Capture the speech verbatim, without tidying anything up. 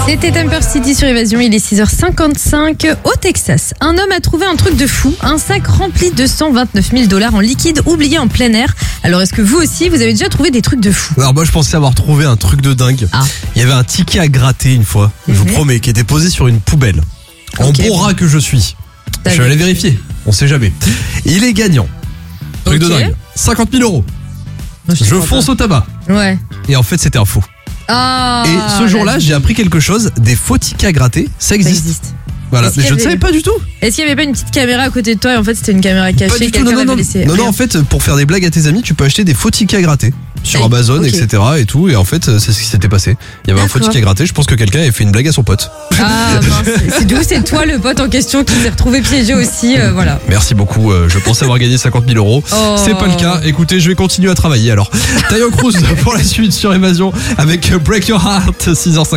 C'était Temper City sur Évasion, il est six heures cinquante-cinq au Texas. Un homme a trouvé un truc de fou, un sac rempli de cent vingt-neuf mille dollars en liquide oublié en plein air. Alors est-ce que vous aussi, vous avez déjà trouvé des trucs de fou? Alors moi je pensais avoir trouvé un truc de dingue. Ah. Il y avait un ticket à gratter une fois, je vous Mhm. promets, qui était posé sur une poubelle. En Ok. bon rat que je suis. T'as Je suis allé vu. vérifier, on sait jamais. Il est gagnant. Truc de Ok. dingue. cinquante mille euros. Non, Je fonce au tabac. Ouais. Et en fait c'était un faux. Ah, Et ce jour-là, la j'ai vie. appris quelque chose, des faux tickets à gratter, ça Ça existe. existe. Voilà, Est-ce mais qu'il y je ne avait- savais pas du tout. Est-ce qu'il n'y avait pas une petite caméra à côté de toi et en fait c'était une caméra Pas cachée, du tout, quelqu'un non, non, l'avait non. laissé? Non, non, Rien. en fait, pour faire des blagues à tes amis, tu peux acheter des faux tickets à gratter sur Ah, Amazon, ok. et cetera et tout. Et en fait, c'est ce qui s'était passé. Il y avait un faux D'accord. ticket à gratter. Je pense que quelqu'un avait fait une blague à son pote. Ah mince, c'est d'où c'est toi le pote en question qui s'est retrouvé piégé aussi, euh, voilà. Merci beaucoup. euh, Je pensais avoir gagné cinquante mille euros. Oh. C'est pas le cas. Écoutez, je vais continuer à travailler alors. Tayo Cruz pour la suite sur Évasion avec Break Your Heart, six heures cinquante.